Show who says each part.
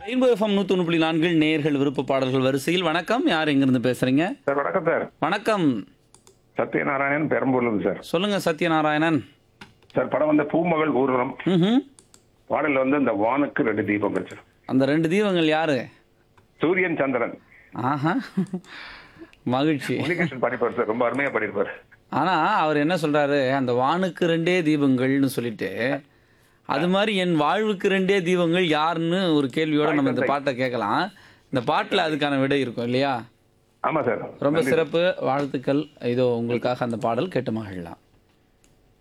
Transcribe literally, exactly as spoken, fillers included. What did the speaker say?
Speaker 1: Rainbow FM நூற்றி ஒன்று புள்ளி நான்கில் நேயர்கள் விருப்ப பாடல்கள் வரிசையில் வணக்கம். யார் எங்கிருந்து பேசுறீங்க?
Speaker 2: சார் வணக்கம் சார்.
Speaker 1: வணக்கம்.
Speaker 2: சத்யநாராயணன் பெரம்பூர்ல சார்.
Speaker 1: சொல்லுங்க சத்யநாராயணன்.
Speaker 2: சார் படம் வந்து பூமகள் ஊர்வலம்.
Speaker 1: ம்
Speaker 2: பாடல் வந்து இந்த வானுக்கு ரெண்டு தீபங்கள் சார்.
Speaker 1: அந்த ரெண்டு தீபங்கள் யாரு?
Speaker 2: சூரியன் சந்திரன்.
Speaker 1: ஆஹா, மகிழ்ச்சி.
Speaker 2: முனிகிருஷ்ணன் பாடிப்பார் சார், ரொம்ப அருமையா பாடிப்பார்.
Speaker 1: ஆனா அவர் என்ன சொல்றாரு, அந்த வானுக்கு ரெண்டே தீபங்கள்னு சொல்லிட்டு அது மாதிரி என் வாழ்வுக்கு ரெண்டே தீபங்கள் யாருன்னு ஒரு கேள்வியோட நம்ம இந்த பாட்டை கேட்கலாம். இந்த பாட்டில் அதுக்கான விடை இருக்கும் இல்லையா?
Speaker 2: ஆமா சார்.
Speaker 1: ரொம்ப சிறப்பு, வாழ்த்துக்கள். இதோ உங்களுக்காக அந்த பாடல் கேட்டு மகிழலாம்.